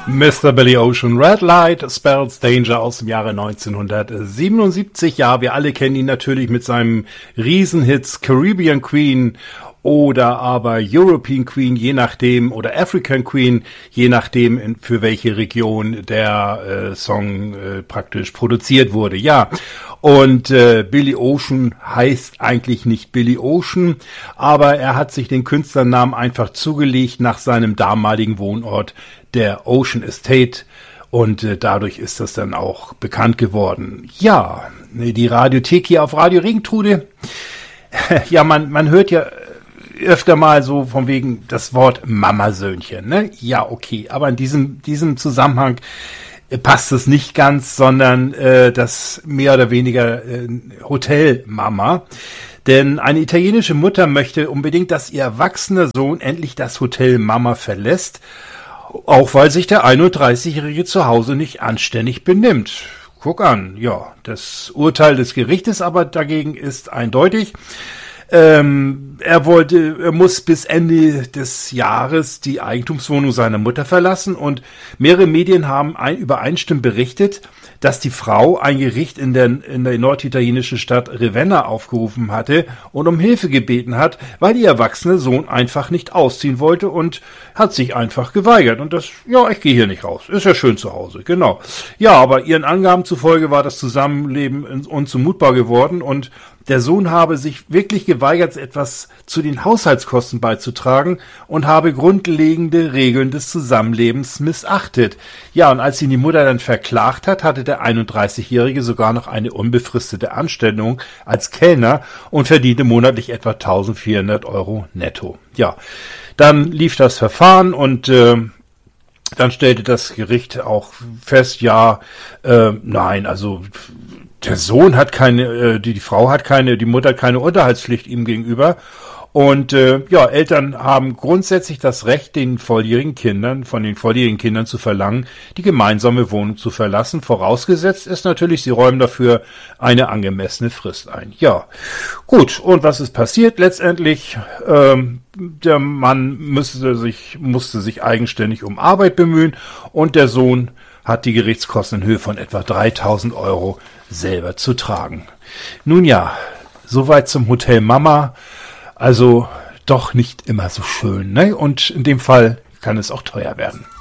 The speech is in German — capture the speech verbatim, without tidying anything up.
Mister Billy Ocean, Red Light Spells Danger aus dem Jahre neunzehnhundertsiebenundsiebzig. Ja, wir alle kennen ihn natürlich mit seinem Riesenhits Caribbean Queen oder aber European Queen, je nachdem, oder African Queen, je nachdem, in, für welche Region der äh, Song äh, praktisch produziert wurde. Ja, und äh, Billy Ocean heißt eigentlich nicht Billy Ocean, aber er hat sich den Künstlernamen einfach zugelegt nach seinem damaligen Wohnort, der Ocean Estate, und äh, dadurch ist das dann auch bekannt geworden. Ja, die Radiothek hier auf Radio Regentrude. Ja, man man hört ja öfter mal so von wegen das Wort Mamasöhnchen, ne? Ja, okay, aber in diesem diesem Zusammenhang äh, passt es nicht ganz, sondern äh, das mehr oder weniger äh, Hotelmama. Denn eine italienische Mutter möchte unbedingt, dass ihr erwachsener Sohn endlich das Hotel Mama verlässt, auch weil sich der einunddreißigjährige zu Hause nicht anständig benimmt. Guck an, ja, das Urteil des Gerichtes aber dagegen ist eindeutig. Ähm, er wollte, er muss bis Ende des Jahres die Eigentumswohnung seiner Mutter verlassen, und mehrere Medien haben ein, übereinstimmend berichtet, dass die Frau ein Gericht in der, in der norditalienischen Stadt Ravenna aufgerufen hatte und um Hilfe gebeten hat, weil ihr erwachsene Sohn einfach nicht ausziehen wollte und hat sich einfach geweigert. Und das, ja, ich gehe hier nicht raus. Ist ja schön zu Hause, genau. Ja, aber ihren Angaben zufolge war das Zusammenleben unzumutbar geworden, und der Sohn habe sich wirklich geweigert, etwas zu den Haushaltskosten beizutragen, und habe grundlegende Regeln des Zusammenlebens missachtet. Ja, und als ihn die Mutter dann verklagt hat, hatte der einunddreißigjährige sogar noch eine unbefristete Anstellung als Kellner und verdiente monatlich etwa eintausendvierhundert Euro netto. Ja, dann lief das Verfahren, und äh, dann stellte das Gericht auch fest, ja, äh, nein, also der Sohn hat keine, äh, die, die Frau hat keine, die Mutter hat keine Unterhaltspflicht ihm gegenüber. Und äh, ja, Eltern haben grundsätzlich das Recht, den volljährigen Kindern, von den volljährigen Kindern zu verlangen, die gemeinsame Wohnung zu verlassen. Vorausgesetzt ist natürlich, sie räumen dafür eine angemessene Frist ein. Ja, gut. Und was ist passiert letztendlich? Ähm, der Mann musste sich, musste sich eigenständig um Arbeit bemühen, und der Sohn hat die Gerichtskosten in Höhe von etwa dreitausend Euro selber zu tragen. Nun ja, soweit zum Hotel Mama. Also doch nicht immer so schön, ne? Und in dem Fall kann es auch teuer werden.